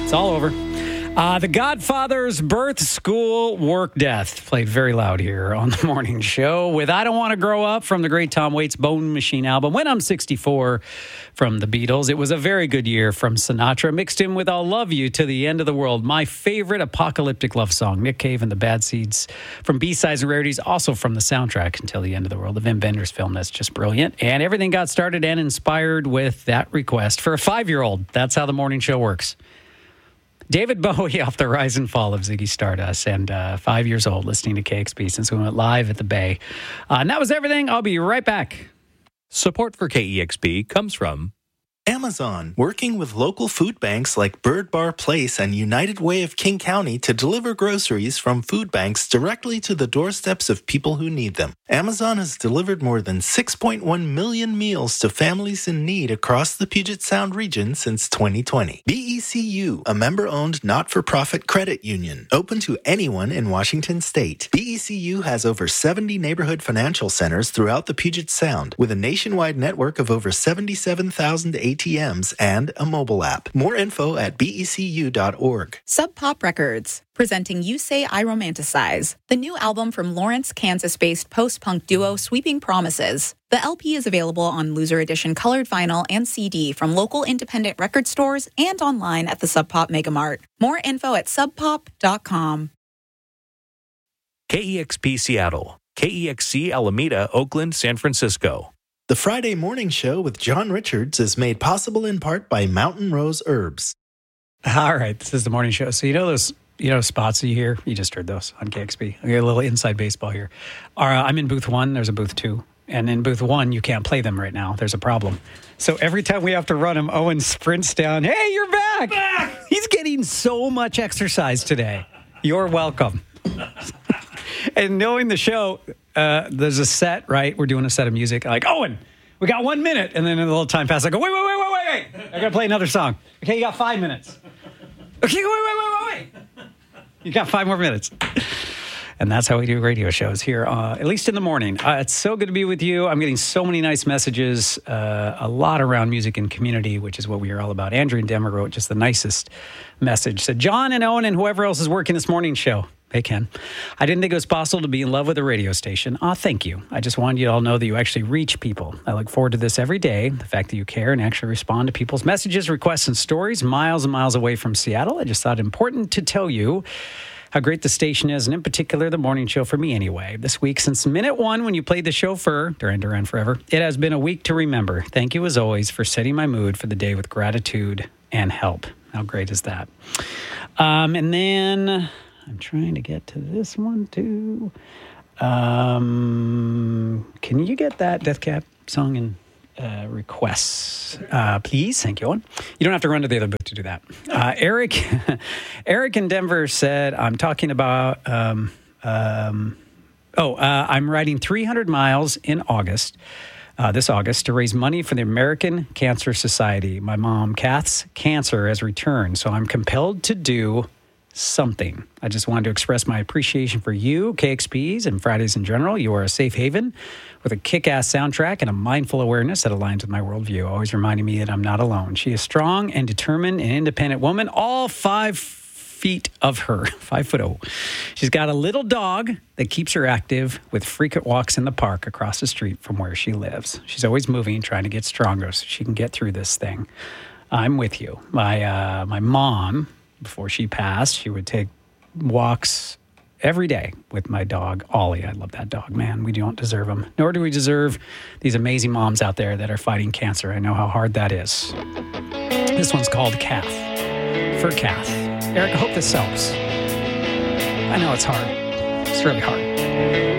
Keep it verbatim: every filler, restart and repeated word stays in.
It's all over. Uh, the Godfather's Birth, School, Work, Death played very loud here on the morning show with I Don't Want to Grow Up from the great Tom Waits' Bone Machine album. When I'm sixty-four from the Beatles. It was a very good year from Sinatra, mixed in with I'll Love You to the End of the World. My favorite apocalyptic love song, Nick Cave and the Bad Seeds from B-Sides and Rarities, also from the soundtrack Until the End of the World, the Wim Wenders film. That's just brilliant. And everything got started and inspired with that request for a five-year-old. That's how the morning show works. David Bowie off the rise and fall of Ziggy Stardust, and uh, five years old listening to K X P since we went live at the Bay. Uh, and that was everything. I'll be right back. Support for K E X P comes from Amazon, working with local food banks like Bird Bar Place and United Way of King County to deliver groceries from food banks directly to the doorsteps of people who need them. Amazon has delivered more than six point one million meals to families in need across the Puget Sound region since twenty twenty. B E C U, a member-owned not-for-profit credit union, open to anyone in Washington state. B E C U has over seventy neighborhood financial centers throughout the Puget Sound, with a nationwide network of over seventy-seven thousand A T Ms and a mobile app. More info at B E C U dot org. Sub Pop Records, presenting You Say I Romanticize, the new album from Lawrence, Kansas-based post-punk duo Sweeping Promises. The L P is available on Loser Edition colored vinyl and C D from local independent record stores and online at the Sub Pop Megamart. More info at sub pop dot com. K E X P Seattle, K E X C Alameda, Oakland, San Francisco. The Friday Morning Show with John Richards is made possible in part by Mountain Rose Herbs. All right, this is the morning show. So you know those you know spots that you hear? You just heard those on K X P. I get a little inside baseball here. Uh, I'm in booth one. There's a booth two. And in booth one, you can't play them right now. There's a problem. So every time we have to run them, Owen sprints down. Hey, you're back. back! He's getting so much exercise today. You're welcome. And knowing the show, uh, there's a set, right? We're doing a set of music. I'm like, Owen, we got one minute. And then a little time passes. I go, wait, wait, wait, wait, wait, wait. I got to play another song. Okay, you got five minutes. Okay, wait, wait, wait, wait, wait. You got five more minutes. And that's how we do radio shows here, uh, at least in the morning. Uh, it's so good to be with you. I'm getting so many nice messages, uh, a lot around music and community, which is what we are all about. Andrew and Denver wrote just the nicest message. Said, John and Owen and whoever else is working this morning show. Hey, Ken. I didn't think it was possible to be in love with a radio station. Aw, thank you. I just wanted you to all know that you actually reach people. I look forward to this every day. The fact that you care and actually respond to people's messages, requests, and stories miles and miles away from Seattle. I just thought it important to tell you how great the station is, and in particular, the morning show for me anyway. This week, since minute one when you played the chauffeur, Duran Duran Forever, it has been a week to remember. Thank you, as always, for setting my mood for the day with gratitude and help. How great is that? Um, and then I'm trying to get to this one, too. Um, can you get that Death Cab song in uh, requests, uh, please? Thank you, Owen. You don't have to run to the other booth to do that. Uh, Eric, Eric in Denver said, I'm talking about, um, um, oh, uh, I'm riding three hundred miles in August, uh, this August, to raise money for the American Cancer Society. My mom, Kath's cancer has returned, so I'm compelled to do something. I just wanted to express my appreciation for you, K X Ps, and Fridays in general. You are a safe haven with a kick-ass soundtrack and a mindful awareness that aligns with my worldview, always reminding me that I'm not alone. She is strong and determined and independent woman, all five feet of her, five foot oh. She's got a little dog that keeps her active with frequent walks in the park across the street from where she lives. She's always moving, trying to get stronger so she can get through this thing. I'm with you. My uh, my mom, before she passed, she would take walks every day with my dog, Ollie. I love that dog, man. We don't deserve him. Nor do we deserve these amazing moms out there that are fighting cancer. I know how hard that is. This one's called Kath. For Kath. Eric, I hope this helps. I know it's hard. It's really hard.